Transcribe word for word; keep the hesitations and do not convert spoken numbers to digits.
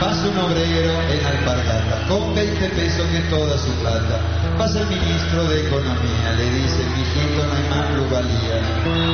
Pasa un obrero en alpargata, con veinte pesos que es toda su plata. Pasa el ministro de Economía, le dice, mijito, no hay más plusvalía.